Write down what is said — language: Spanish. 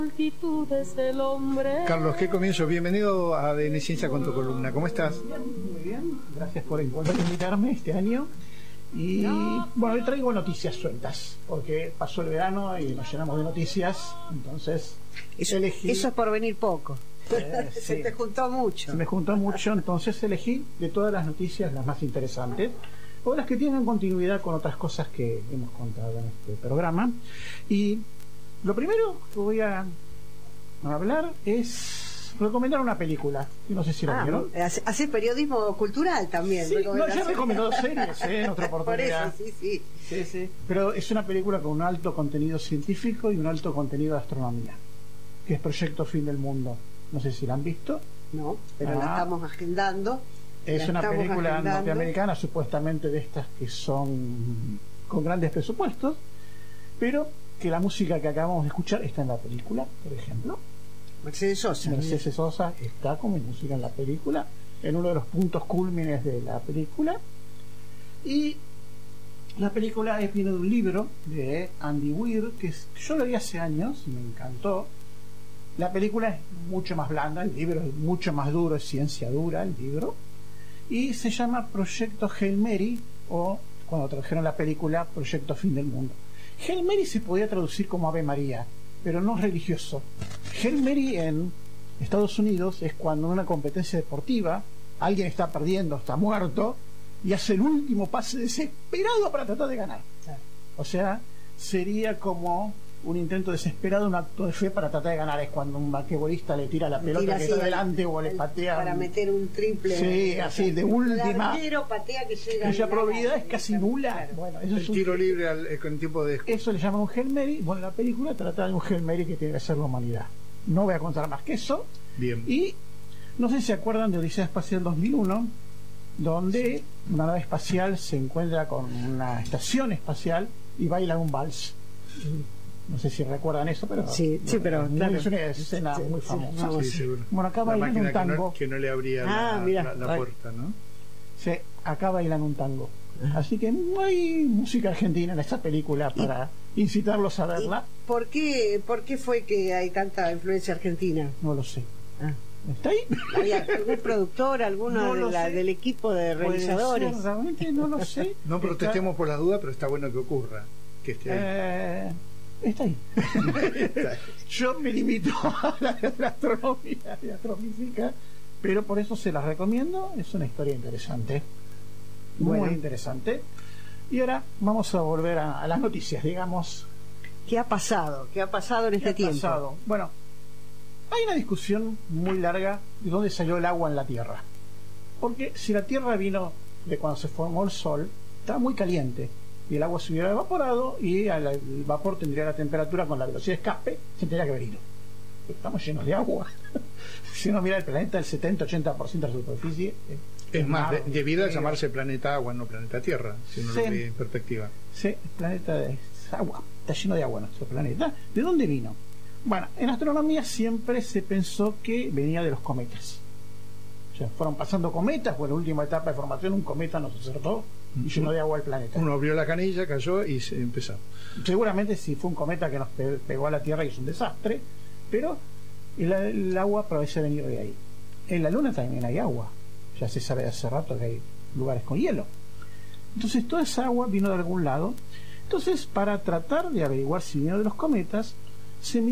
Carlos, qué comienzo. Bienvenido a DN Ciencia con tu columna. ¿Cómo estás? Muy bien, gracias por invitarme este año. Y bueno, hoy traigo noticias sueltas, porque pasó el verano y nos llenamos de noticias, entonces elegí... Eso es por venir poco. Sí. Se te juntó mucho. Se me juntó mucho, entonces elegí de todas las noticias las más interesantes, o las que tienen continuidad con otras cosas que hemos contado en este programa. Y lo primero que voy a hablar es recomendar una película. Yo no sé si la vieron. Hace periodismo cultural también. Sí, no, ya recomendó dos series en otra oportunidad. Por eso, sí. Pero es una película con un alto contenido científico y un alto contenido de astronomía, que es Proyecto Fin del Mundo. No sé si la han visto. No, pero la estamos agendando. Es una película norteamericana, supuestamente de estas que son con grandes presupuestos, pero que la música que acabamos de escuchar está en la película, por ejemplo. Mercedes Sosa está como música en la película, en uno de los puntos cúlmines de la película. Y la película viene de un libro de Andy Weir, que yo lo vi hace años y me encantó. La película es mucho más blanda, el libro es mucho más duro, es ciencia dura el libro, y se llama Proyecto Hail Mary, o cuando tradujeron la película, Proyecto Fin del Mundo. Hail Mary se podía traducir como Ave María, pero no es religioso. Hail Mary en Estados Unidos es cuando en una competencia deportiva alguien está perdiendo, está muerto, y hace el último pase desesperado para tratar de ganar. O sea, sería como un intento desesperado, un acto de fe para tratar de ganar. Es cuando un basquetbolista le tira la pelota que está delante o le patea para meter un triple. Sí, así de última. El arquero patea que llega. Cuya probabilidad es casi nula. Claro. Bueno, eso el es tiro libre con tiempo de... Eso le llaman un Hail Mary. Bueno, la película trata de un Hail Mary que tiene que ser la humanidad. No voy a contar más que eso. Bien. Y no sé si se acuerdan de Odisea Espacial 2001, donde una nave espacial se encuentra con una estación espacial y baila un vals. No sé si recuerdan eso, pero pero claro, es una escena muy famosa. Sí, seguro. Bueno, acá bailan un tango. Que no le abría la puerta, ¿no? Sí, acá bailan un tango. Así que no hay música argentina en esta película para incitarlos a verla. ¿Por qué fue que hay tanta influencia argentina? No lo sé. ¿Está ahí? ¿Había algún productor, alguno del equipo de realizadores? Ser, realmente no lo sé. No protestemos por las dudas, pero está bueno que ocurra. Que esté ahí. Está ahí. Yo me limito a la astronomía y astrofísica, pero por eso se las recomiendo. Es una historia interesante, muy interesante. Y ahora vamos a volver a las noticias, digamos. ¿Qué ha pasado? ¿Qué ha pasado en este tiempo? Bueno, hay una discusión muy larga de dónde salió el agua en la Tierra, porque si la Tierra vino de cuando se formó el Sol, estaba muy caliente y el agua se hubiera evaporado y el vapor tendría la temperatura con la velocidad de escape, se tendría que haber ido. Estamos llenos de agua. Si uno mira el planeta, el 70-80% de la superficie es más, debido a llamarse planeta agua, no planeta Tierra, si uno lo ve en perspectiva. Sí, el planeta es agua, está lleno de agua nuestro planeta. ¿De dónde vino? Bueno, en astronomía siempre se pensó que venía de los cometas. O sea, fueron pasando cometas, la última etapa de formación, un cometa nos acertó y llenó de agua el planeta. Uno abrió la canilla, cayó y se empezó. Seguramente si fue un cometa que nos pegó a la Tierra y es un desastre, pero el agua parece venir de ahí. En la Luna también hay agua, ya se sabe hace rato que hay lugares con hielo. Entonces toda esa agua vino de algún lado. Entonces, para tratar de averiguar si vino de los cometas, se